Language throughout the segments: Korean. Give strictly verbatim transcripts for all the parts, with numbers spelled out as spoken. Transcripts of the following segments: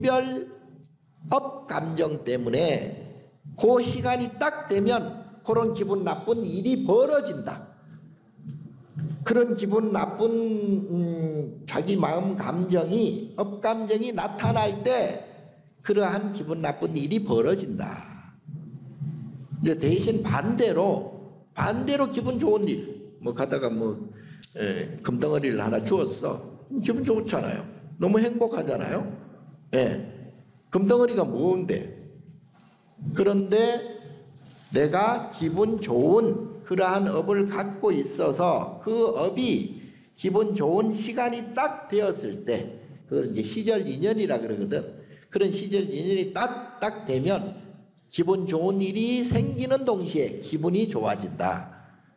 분별업 감정 때문에 그 시간이 딱 되면 그런 기분 나쁜 일이 벌어진다. 그런 기분 나쁜 음, 자기 마음 감정이 업감정이 나타날 때 그러한 기분 나쁜 일이 벌어진다. 이제 대신 반대로 반대로 기분 좋은 일, 뭐 가다가 뭐 에, 금덩어리를 하나 주었어. 기분 좋잖아요. 너무 행복하잖아요. 예. 금덩어리가 뭔데? 그런데 내가 기분 좋은 그러한 업을 갖고 있어서 그 업이 기분 좋은 시간이 딱 되었을 때, 그걸 이제 시절 인연이라 그러거든. 그런 시절 인연이 딱, 딱 되면 기분 좋은 일이 생기는 동시에 기분이 좋아진다.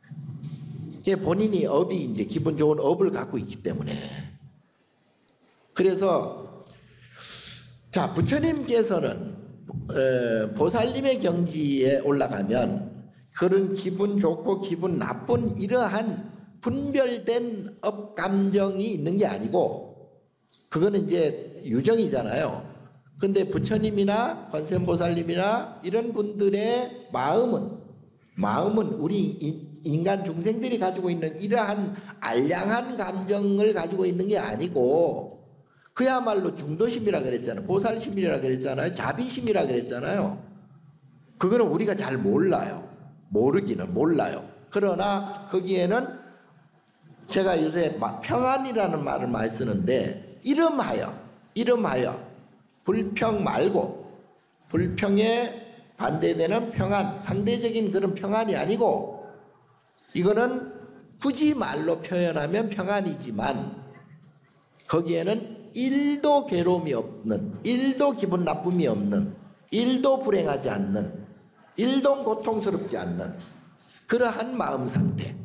본인이 업이 이제 기분 좋은 업을 갖고 있기 때문에. 그래서 자, 부처님께서는 보살님의 경지에 올라가면 그런 기분 좋고 기분 나쁜 이러한 분별된 업 감정이 있는 게 아니고, 그거는 이제 유정이잖아요. 근데 부처님이나 관세음보살님이나 이런 분들의 마음은 마음은 우리 인간 중생들이 가지고 있는 이러한 알량한 감정을 가지고 있는 게 아니고, 그야말로 중도심이라 그랬잖아요. 보살심이라 그랬잖아요. 자비심이라 그랬잖아요. 그거는 우리가 잘 몰라요. 모르기는 몰라요. 그러나 거기에는 제가 요새 평안이라는 말을 많이 쓰는데, 이름하여 이름하여 불평 말고, 불평에 반대되는 평안, 상대적인 그런 평안이 아니고, 이거는 굳이 말로 표현하면 평안이지만 거기에는 일도 괴로움이 없는, 일도 기분 나쁨이 없는, 일도 불행하지 않는, 일도 고통스럽지 않는 그러한 마음 상태.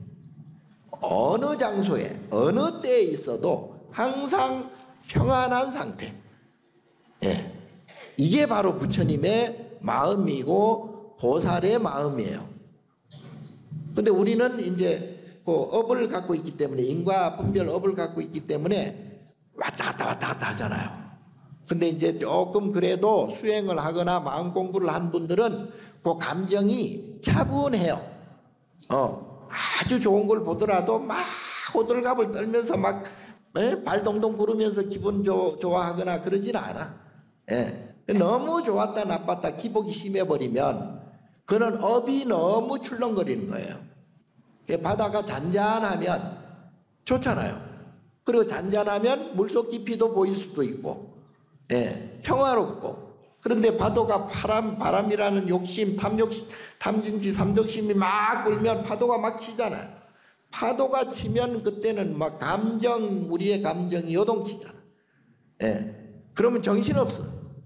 어느 장소에 어느 때에 있어도 항상 평안한 상태. 예. 이게 바로 부처님의 마음이고 보살의 마음이에요. 근데 우리는 이제 그 업을 갖고 있기 때문에, 인과 분별 업을 갖고 있기 때문에 왔다 갔다 왔다 갔다 하잖아요. 근데 이제 조금 그래도 수행을 하거나 마음 공부를 한 분들은 그 감정이 차분해요. 어, 아주 좋은 걸 보더라도 막 호들갑을 떨면서 막 에? 발동동 구르면서 기분 조, 좋아하거나 그러진 않아. 예. 너무 좋았다 나빴다 기복이 심해버리면 그는 업이 너무 출렁거리는 거예요. 바다가 잔잔하면 좋잖아요. 그리고 잔잔하면 물속 깊이도 보일 수도 있고, 예, 평화롭고. 그런데 파도가 바람, 바람이라는 욕심, 탐욕심, 탐진치, 삼독심이 막 불면 파도가 막 치잖아요. 파도가 치면 그때는 막 감정, 우리의 감정이 요동치잖아. 예, 그러면 정신없어.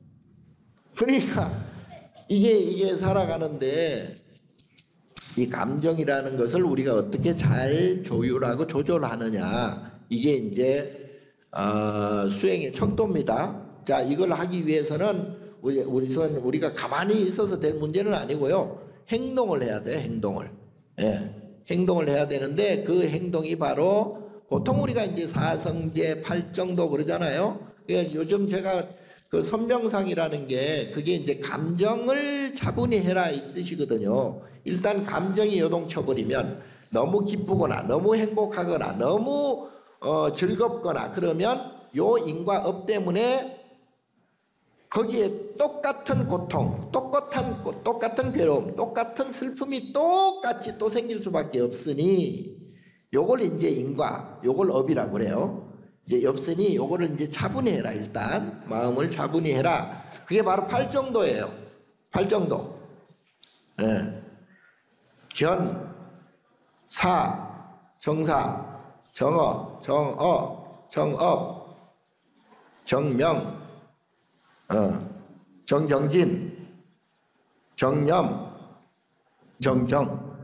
그러니까 이게, 이게 살아가는데 이 감정이라는 것을 우리가 어떻게 잘 조율하고 조절하느냐. 이게 이제 어, 수행의 척도입니다. 자, 이걸 하기 위해서는 우리 우리선 우리가 가만히 있어서 될 문제는 아니고요. 행동을 해야 돼. 행동을. 예, 행동을 해야 되는데 그 행동이 바로 보통 우리가 이제 사성제 팔정도 그러잖아요. 그러니까 요즘 제가 그 선명상이라는 게 그게 이제 감정을 차분히 해라 이 뜻이거든요. 일단 감정이 요동쳐 버리면 너무 기쁘거나 너무 행복하거나 너무 어, 즐겁거나 그러면 요 인과 업 때문에 거기에 똑같은 고통, 똑같은, 똑같은 괴로움, 똑같은 슬픔이 똑같이 또 생길 수밖에 없으니 요걸 이제 인과, 요걸 업이라고 그래요. 이제 없으니 요거를 이제 차분히 해라. 일단 마음을 차분히 해라. 그게 바로 팔정도예요. 팔정도. 예. 견, 사, 정사, 정어, 정어, 정업, 정명, 어, 정정진, 정념, 정정.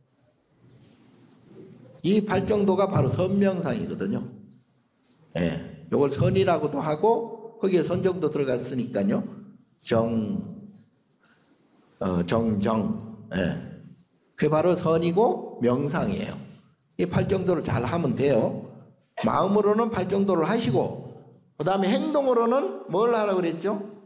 이 팔정도가 바로 선명상이거든요. 예, 요걸 선이라고도 하고 거기에 선정도 들어갔으니까요. 정, 어, 정정. 예, 그게 바로 선이고 명상이에요. 이 팔정도를 잘 하면 돼요. 마음으로는 팔정도를 하시고 그 다음에 행동으로는 뭘 하라고 그랬죠?